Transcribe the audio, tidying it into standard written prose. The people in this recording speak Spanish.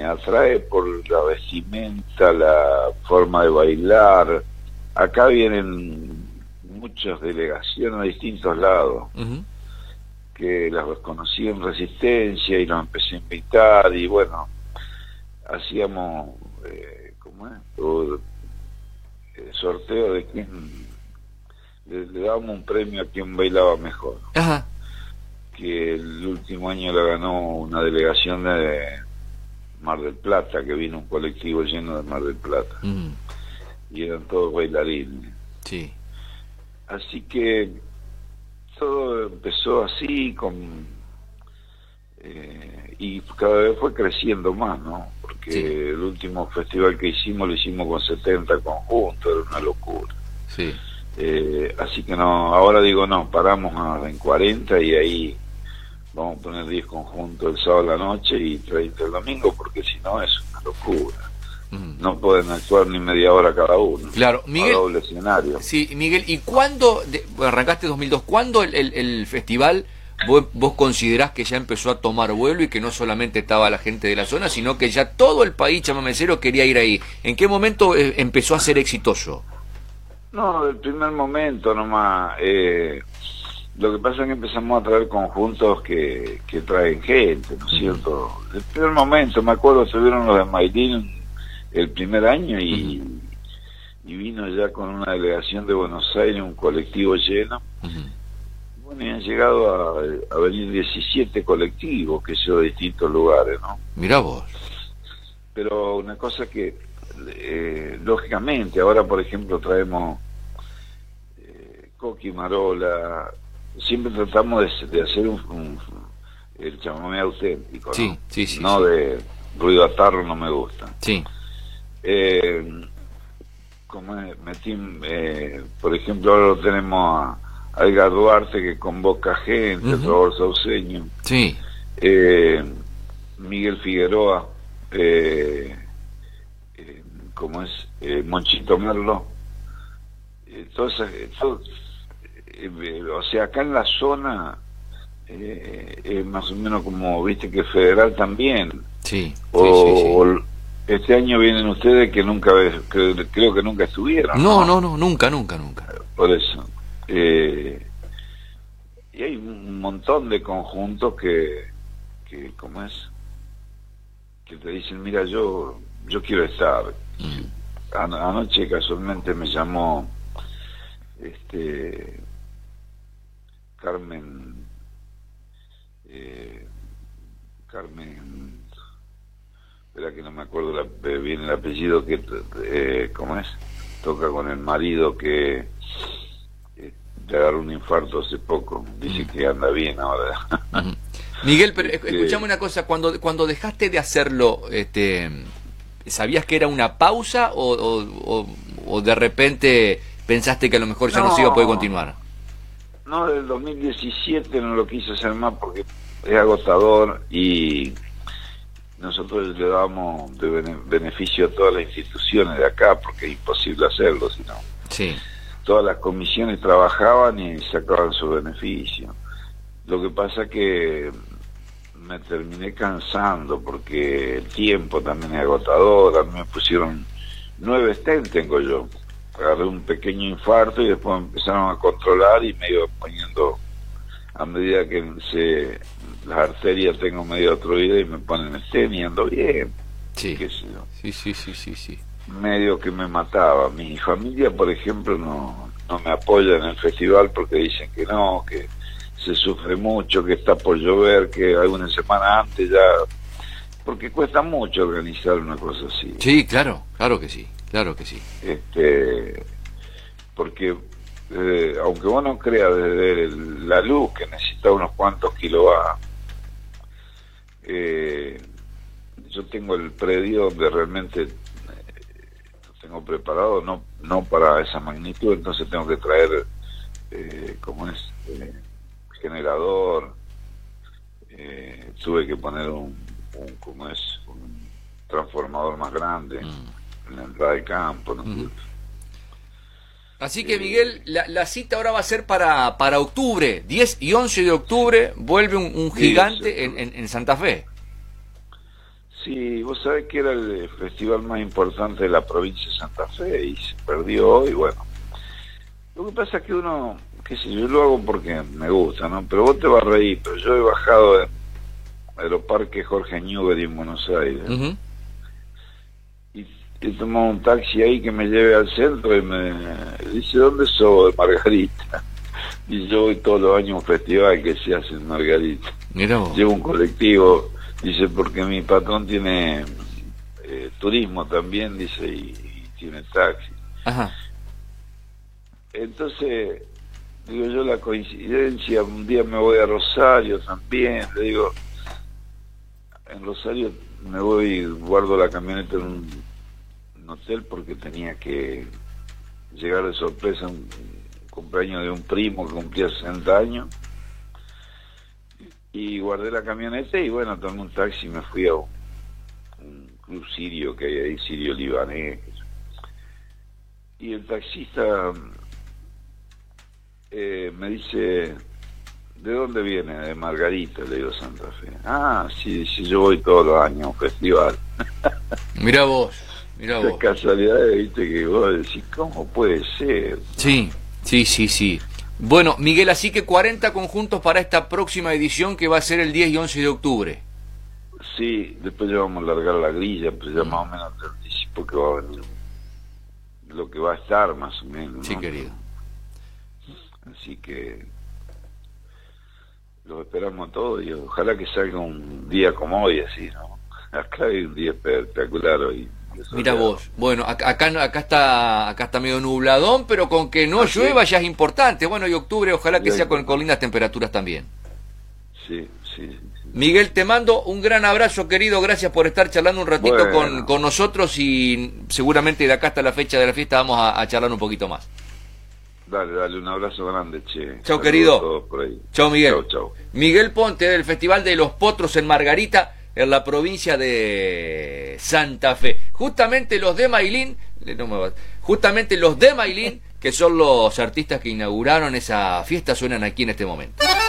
atrae por la vestimenta, la forma de bailar. Acá vienen muchas delegaciones de distintos lados, que las conocí en Resistencia y los empecé a invitar, y bueno, hacíamos sorteo de quién le dábamos un premio a quien bailaba mejor. Ajá. Que el último año la ganó una delegación de Mar del Plata, que vino un colectivo lleno de Mar del Plata, y eran todos bailarines. Sí. Así que todo empezó así, y cada vez fue creciendo más, ¿no? Porque sí. El último festival que hicimos lo hicimos con 70 conjuntos, era una locura. Sí. Así que no, ahora digo no, paramos en 40 y ahí vamos a poner 10 conjuntos el sábado a la noche y 30 el domingo, porque si no es una locura. No pueden actuar ni media hora cada uno. Claro, Miguel. A doble escenario. Sí, Miguel, ¿y cuándo, arrancaste 2002, cuándo el festival vos considerás que ya empezó a tomar vuelo y que no solamente estaba la gente de la zona, sino que ya todo el país chamamecero quería ir ahí? ¿En qué momento empezó a ser exitoso? No, del primer momento nomás. Lo que pasa es que empezamos a traer conjuntos que traen gente, ¿no es cierto? Del primer momento, me acuerdo, estuvieron los de Maylin el primer año y vino ya con una delegación de Buenos Aires, un colectivo lleno. Bueno, y han llegado a venir 17 colectivos, que son de distintos lugares, ¿no? Mirá vos. Pero una cosa que, lógicamente, ahora por ejemplo traemos Coqui, Marola, siempre tratamos de hacer el chamamé auténtico, ¿no? Sí, sí, sí. No sí. de ruido a tarro, no me gusta. Sí. Por ejemplo, ahora lo tenemos a Edgar Duarte, que convoca gente, Robert Sauceño. Sí. Miguel Figueroa, Monchito Merlo. O sea, acá en la zona es más o menos como, viste, que Federal también. Sí. O este año vienen ustedes que nunca, creo que nunca estuvieron. No, nunca. Por eso. Y hay un montón de conjuntos que que te dicen, mira, yo quiero estar. Anoche casualmente me llamó Carmen, espera que no me acuerdo bien el apellido, que toca con el marido que le agarró un infarto hace poco, dice que anda bien ahora. Miguel, pero escuchame una cosa, cuando dejaste de hacerlo, ¿sabías que era una pausa o de repente pensaste que a lo mejor ya no se iba a poder continuar? No, del 2017 no lo quise hacer más porque es agotador y nosotros le damos de beneficio a todas las instituciones de acá, porque es imposible hacerlo, sino sí. Todas las comisiones trabajaban y sacaban su beneficio. Lo que pasa que me terminé cansando porque el tiempo también es agotador. A mí me pusieron 9 stents, tengo yo. Agarré un pequeño infarto y después me empezaron a controlar y me iba poniendo, a medida que las arterias tengo medio obstruidas, y me ponen stent y ando bien. Sí. ¿Qué sé yo? Sí. Medio que me mataba. Mi familia, por ejemplo, no me apoya en el festival porque dicen que no, que se sufre mucho, que está por llover, que alguna semana antes ya, porque cuesta mucho organizar una cosa así. Sí, claro que sí. Porque aunque vos no creas, desde la luz, que necesita unos cuantos kilovatios, yo tengo el predio donde realmente tengo preparado, no para esa magnitud, entonces tengo que traer generador, tuve que poner un transformador más grande en la entrada del campo, ¿no? Así que Miguel, la cita ahora va a ser para octubre, 10 y 11 de octubre, vuelve un gigante en Santa Fe. Sí, vos sabés que era el festival más importante de la provincia de Santa Fe y se perdió hoy, bueno. Lo que pasa es que uno, qué sé yo, lo hago porque me gusta, ¿no? Pero vos te vas a reír, pero yo he bajado de Aeroparque Jorge Newbery en Buenos Aires. Y he tomado un taxi ahí que me lleve al centro y me dice, ¿dónde sos? De Margarita. Y yo voy todos los años a un festival que se hace en Margarita. Mira vos. Llevo un colectivo, dice, porque mi patrón tiene turismo también, dice, y tiene taxi. Ajá. Entonces, digo yo, la coincidencia, un día me voy a Rosario también, le digo, en Rosario me voy, guardo la camioneta en un hotel porque tenía que llegar de sorpresa a un cumpleaños de un primo que cumplía 60 años, y guardé la camioneta y bueno, tomé un taxi y me fui a un club sirio que hay ahí, sirio-libanés, y el taxista me dice, ¿de dónde viene? De Margarita, le digo, Santa Fe. Ah, sí, yo voy todos los años a un festival. Mira vos, mira vos. Esas casualidades, viste, que vos decís, ¿cómo puede ser? Sí, sí, sí, sí. Bueno, Miguel, así que 40 conjuntos para esta próxima edición que va a ser el 10 y 11 de octubre. Sí, después ya vamos a largar la grilla, pero ya más o menos te anticipo que va a venir lo que va a estar, más o menos, ¿no? Sí, querido. Así que los esperamos a todos y ojalá que salga un día como hoy, así, ¿no? Acá hay un día espectacular hoy. Mira vos, bueno, acá está medio nubladón, pero con que no llueva ya es importante. Bueno, y octubre ojalá que sea con lindas temperaturas también. Sí, sí, sí. Miguel, te mando un gran abrazo, querido, gracias por estar charlando un ratito con nosotros y seguramente de acá hasta la fecha de la fiesta vamos a charlar un poquito más. Dale, un abrazo grande, che. Chau, querido. Chau, Miguel. Chau. Miguel Ponte del Festival de los Potros en Margarita, en la provincia de Santa Fe. Justamente los de Mailín, que son los artistas que inauguraron esa fiesta, suenan aquí en este momento.